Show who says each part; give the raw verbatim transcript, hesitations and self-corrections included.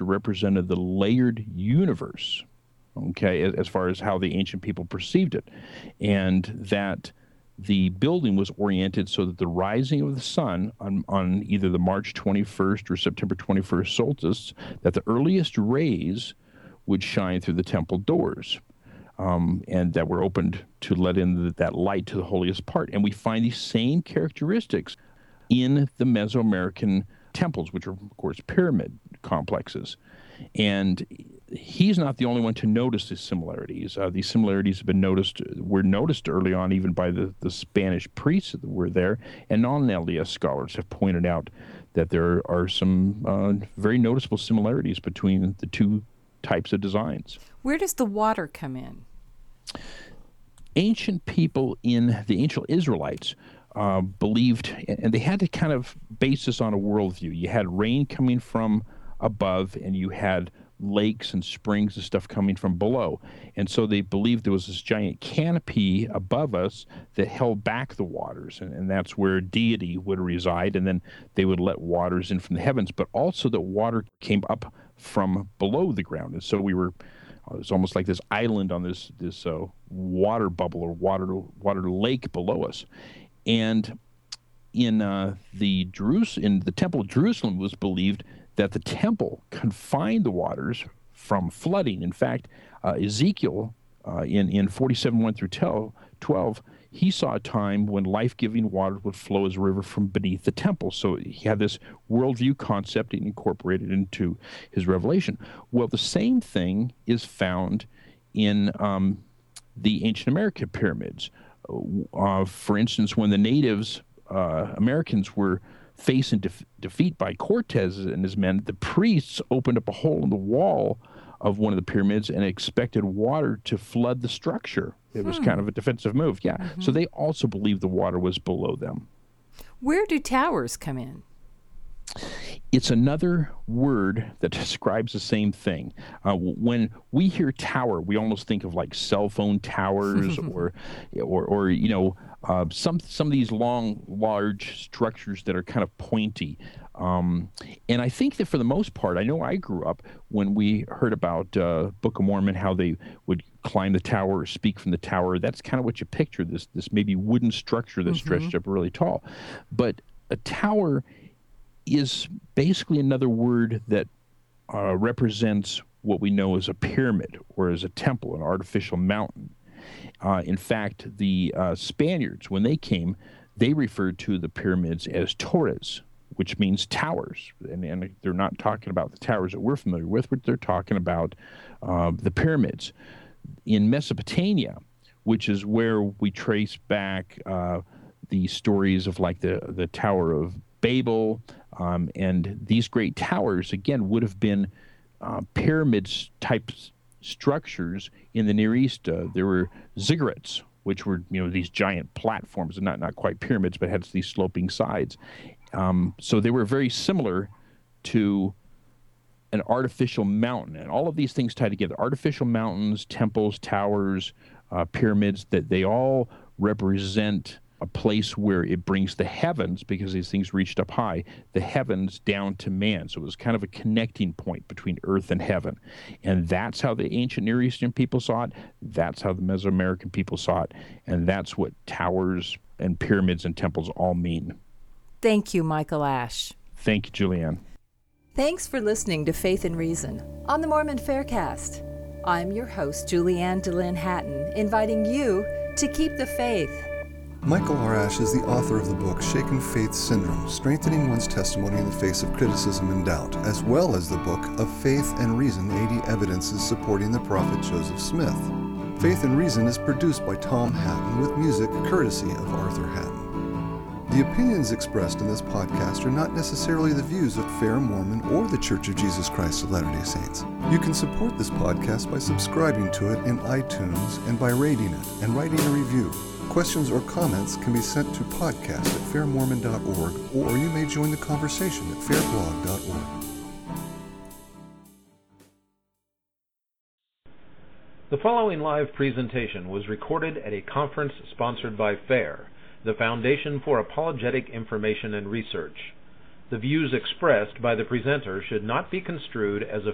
Speaker 1: structure represented the layered universe, okay, as, as far as how the ancient people perceived it, and that the building was oriented so that the rising of the sun on, on either the March twenty-first or September twenty-first solstice, that the earliest rays would shine through the temple doors, um, and that were opened to let in the, that light to the holiest part. And we find these same characteristics in the Mesoamerican temples, which are, of course, pyramid complexes. And he's not the only one to notice these similarities. Uh, these similarities have been noticed, were noticed early on even by the, the Spanish priests that were there, and non-L D S scholars have pointed out that there are some uh, very noticeable similarities between the two types of designs.
Speaker 2: Where does the water come in?
Speaker 1: Ancient people in the ancient Israelites uh, believed, and they had to kind of base this on a worldview. You had rain coming from above, and you had lakes and springs and stuff coming from below. And so they believed there was this giant canopy above us that held back the waters, and, and that's where deity would reside, and then they would let waters in from the heavens, but also that water came up from below the ground. And so we were, it was almost like this island on this this uh, water bubble or water water lake below us. And in uh, the Jerus- in the Temple of Jerusalem, it was believed that the temple confined the waters from flooding. In fact, uh, Ezekiel, uh, in, in forty-seven, one through twelve, he saw a time when life-giving water would flow as a river from beneath the temple. So he had this worldview concept and incorporated into his revelation. Well, the same thing is found in um, the ancient American pyramids. Uh, for instance, when the natives, uh, Americans, were facing def- defeat by Cortez and his men, the priests opened up a hole in the wall of one of the pyramids and expected water to flood the structure. It was hmm. kind of a defensive move, yeah. Mm-hmm. So they also believed the water was below them.
Speaker 2: Where do towers come in?
Speaker 1: It's another word that describes the same thing. Uh, when we hear tower, we almost think of like cell phone towers or, or, or you know, uh, some some of these long, large structures that are kind of pointy. Um, and I think that for the most part, I know I grew up when we heard about uh, Book of Mormon, how they would climb the tower or speak from the tower. That's kind of what you picture, this this maybe wooden structure that's mm-hmm. stretched up really tall. But a tower is basically another word that uh, represents what we know as a pyramid or as a temple, an artificial mountain. Uh, in fact, the uh, Spaniards, when they came, they referred to the pyramids as torres, which means towers. And, and they're not talking about the towers that we're familiar with, but they're talking about uh, the pyramids. In Mesopotamia, which is where we trace back uh, the stories of like the, the Tower of Babel, um, and these great towers, again, would have been uh, pyramids type structures in the Near East. Uh, there were ziggurats, which were, you know, these giant platforms, not not quite pyramids, but had these sloping sides. Um, so they were very similar to an artificial mountain, and all of these things tied together: artificial mountains, temples, towers, uh, pyramids. That they all represent a place where it brings the heavens, because these things reached up high, the heavens down to man. So it was kind of a connecting point between earth and heaven. And that's how the ancient Near Eastern people saw it. That's how the Mesoamerican people saw it. And that's what towers and pyramids and temples all mean.
Speaker 2: Thank you, Michael Ash.
Speaker 1: Thank you, Julianne.
Speaker 2: Thanks for listening to Faith and Reason on the Mormon Faircast. I'm your host, Julianne DeLynn Hatton, inviting you to keep the faith.
Speaker 3: Michael R. Ash is the author of the book Shaken Faith Syndrome, Strengthening One's Testimony in the Face of Criticism and Doubt, as well as the book Of Faith and Reason, eighty Evidences Supporting the Prophet Joseph Smith. Faith and Reason is produced by Tom Hatton with music courtesy of Arthur Hatton. The opinions expressed in this podcast are not necessarily the views of Fair Mormon or the Church of Jesus Christ of Latter-day Saints. You can support this podcast by subscribing to it in iTunes and by rating it and writing a review. Questions or comments can be sent to podcast at fair mormon dot org, or you may join the conversation at fair blog dot org.
Speaker 4: The following live presentation was recorded at a conference sponsored by FAIR, the Foundation for Apologetic Information and Research. The views expressed by the presenter should not be construed as a